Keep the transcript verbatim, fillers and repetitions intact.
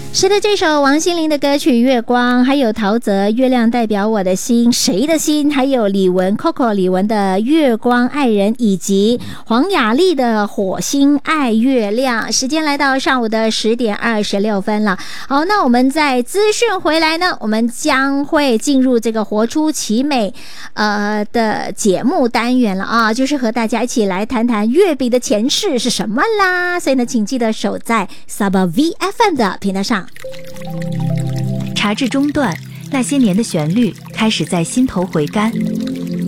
是的，这首王心凌的歌曲《月光》，还有陶喆《月亮代表我的心》，谁的心？还有李玟 Coco 李玟的《月光爱人》，以及黄雅莉的《火星爱月亮》。时间来到上午的十点二十六分了。好，那我们在资讯回来呢，我们将会进入这个活出奇美呃的节目单元了啊，就是和大家一起来谈谈月饼的前世是什么啦。所以呢，请记得守在 Saba V F M 的频道上。 茶至中段，那些年的旋律开始在心头回甘。